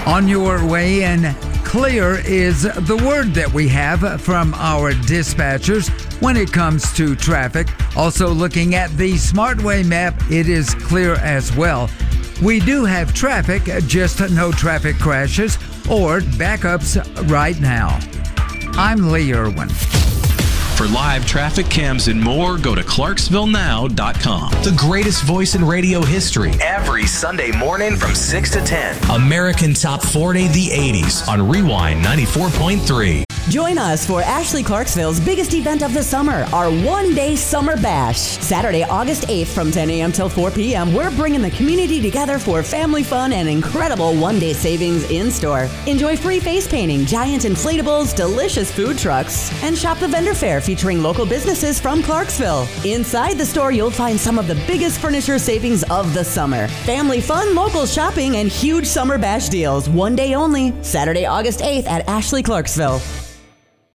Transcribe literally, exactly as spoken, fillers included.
On your way, and clear is the word that we have from our dispatchers when it comes to traffic. Also looking at the SmartWay map, it is clear as well. We do have traffic, just no traffic crashes or backups right now. I'm Lee Irwin. For live traffic cams and more, go to Clarksville Now dot com. The greatest voice in radio history. Every Sunday morning from six to ten. American Top forty, the eighties on Rewind ninety-four point three. Join us for Ashley Clarksville's biggest event of the summer, our one-day summer bash. Saturday, August eighth from ten a.m. till four p.m., we're bringing the community together for family fun and incredible one-day savings in-store. Enjoy free face painting, giant inflatables, delicious food trucks, and shop the vendor fair featuring local businesses from Clarksville. Inside the store, you'll find some of the biggest furniture savings of the summer. Family fun, local shopping, and huge summer bash deals. One day only, Saturday, August eighth at Ashley Clarksville.